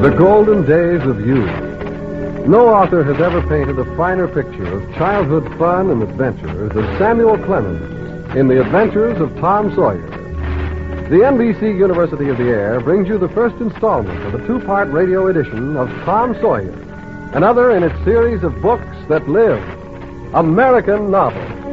The golden days of youth. No author has ever painted a finer picture of childhood fun and adventure than Samuel Clemens in The Adventures of Tom Sawyer. The NBC University of the Air brings you the first installment of a two-part radio edition of Tom Sawyer, another in its series of books that live, American novels.